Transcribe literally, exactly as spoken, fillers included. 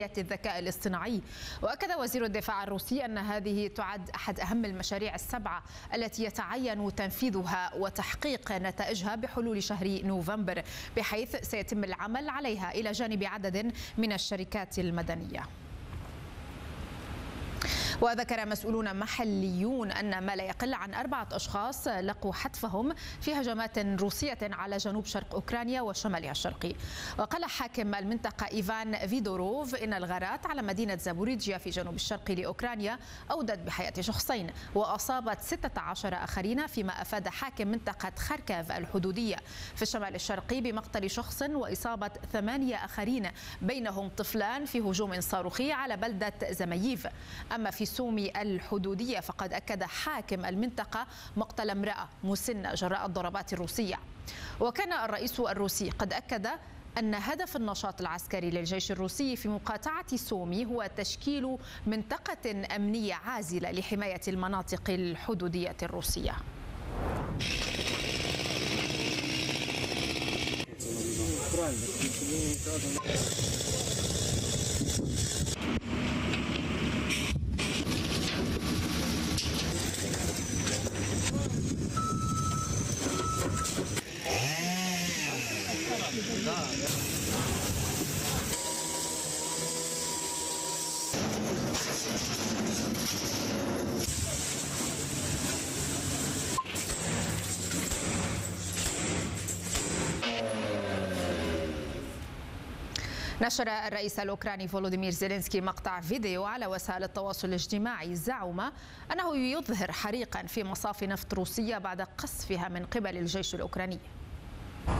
الذكاء الاصطناعي. وأكد وزير الدفاع الروسي أن هذه تعد أحد أهم المشاريع السبعة التي يتعين تنفيذها وتحقيق نتائجها بحلول شهر نوفمبر، بحيث سيتم العمل عليها إلى جانب عدد من الشركات المدنية. وذكر مسؤولون محليون أن ما لا يقل عن أربعة أشخاص لقوا حتفهم في هجمات روسية على جنوب شرق أوكرانيا وشمالها الشرقي. وقال حاكم المنطقة إيفان فيدوروف إن الغارات على مدينة زابوريجيا في جنوب الشرق لأوكرانيا أودت بحياة شخصين وأصابت ستة عشر آخرين، فيما أفاد حاكم منطقة خاركيف الحدودية في الشمال الشرقي بمقتل شخص وإصابة ثمانية آخرين بينهم طفلان في هجوم صاروخي على بلدة زمييف. أما في سومي الحدودية فقد أكد حاكم المنطقة مقتل امرأة مسنة جراء الضربات الروسية. وكان الرئيس الروسي قد أكد أن هدف النشاط العسكري للجيش الروسي في مقاطعة سومي هو تشكيل منطقة أمنية عازلة لحماية المناطق الحدودية الروسية. نشر الرئيس الأوكراني فولوديمير زيلينسكي مقطع فيديو على وسائل التواصل الاجتماعي زعم أنه يظهر حريقا في مصافي نفط روسية بعد قصفها من قبل الجيش الأوكراني.